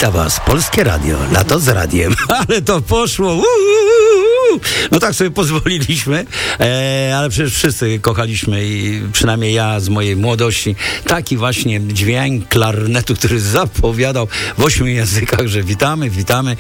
Witam Was, Polskie Radio, lato z radiem. Ale to poszło. No tak sobie pozwoliliśmy, ale przecież wszyscy kochaliśmy i przynajmniej ja z mojej młodości taki właśnie dźwięk klarnetu, który zapowiadał w 8 językach, że witamy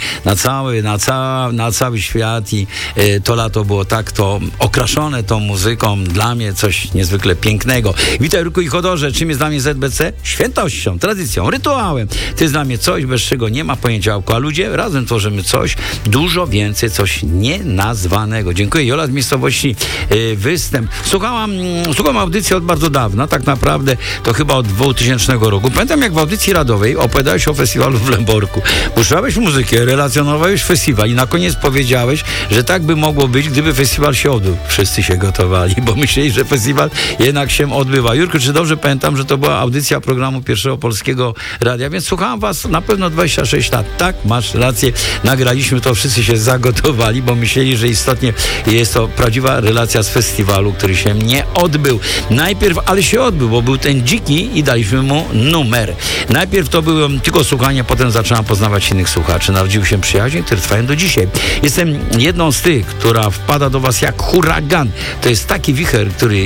na cały świat i to lato było tak to okraszone tą muzyką, dla mnie coś niezwykle pięknego. Witaj, Rurku i Chodorze, czym jest dla mnie ZBC? Świętością, tradycją, rytuałem. To jest dla mnie coś, bez czego nie ma poniedziałku, a ludzie razem tworzymy coś dużo więcej, coś nienazwanego. Dziękuję. Jola z miejscowości Występ. Słucham audycji od bardzo dawna, tak naprawdę to chyba od 2000 roku. Pamiętam, jak w audycji radowej opowiadałeś o festiwalu w Lęborku. Puszczałeś muzykę, relacjonowałeś festiwal i na koniec powiedziałeś, że tak by mogło być, gdyby festiwal się odbył. Wszyscy się gotowali, bo myśleli, że festiwal jednak się odbywa. Jurku, czy dobrze pamiętam, że to była audycja programu Pierwszego Polskiego Radia, więc słuchałem was na pewno 26 lat. Tak, masz rację. Nagraliśmy to, wszyscy się zagotowali, bo myśleli, że istotnie jest to prawdziwa relacja z festiwalu, który się nie odbył. Najpierw, ale się odbył, bo był ten dziki i daliśmy mu numer. Najpierw to było tylko słuchanie, potem zaczęłam poznawać innych słuchaczy. Narodziły się przyjaźnie, które trwają do dzisiaj. Jestem jedną z tych, która wpada do was jak huragan. To jest taki wicher, który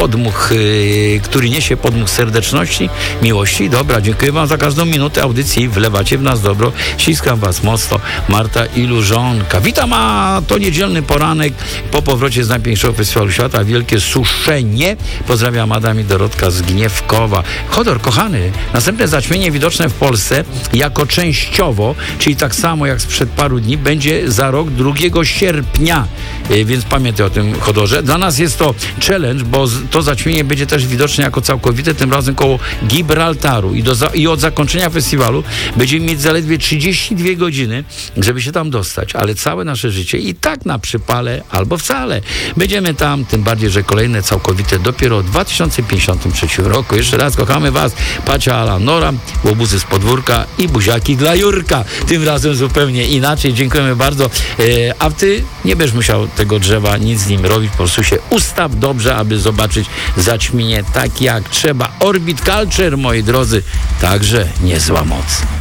niesie podmuch serdeczności, miłości. Dobra, dziękuję wam za każdą minutę audycji. Wlewacie w nas dobro. Ściskam was mocno. Marta i Lużonka. Witam, a to niedzielny poranek po powrocie z najpiękniejszego festiwalu świata. Wielkie suszenie. Pozdrawiam Adam i Dorotka z Gniewkowa. Chodor, kochany, następne zaćmienie widoczne w Polsce jako częściowo, czyli tak samo jak sprzed paru dni, będzie za rok 2 sierpnia. Więc pamiętaj o tym, Chodorze. Dla nas jest to challenge, bo to zaćmienie będzie też widoczne jako całkowite, tym razem koło Gibraltaru. I od zakończenia festiwalu będziemy mieć zaledwie 32 godziny, żeby się tam dostać. Ale całe nasze życie i tak na przypale albo wcale. Będziemy tam, tym bardziej, że kolejne całkowite dopiero w 2053 roku. Jeszcze raz kochamy was. Pacia ala Nora, łobuzy z podwórka i buziaki dla Jurka. Tym razem zupełnie inaczej. Dziękujemy bardzo. A ty nie będziesz musiał tego drzewa nic z nim robić. Po prostu się ustaw dobrze, aby zobaczyć zaćmienie tak jak trzeba. Orbit Culture, moi drodzy, także niezła moc.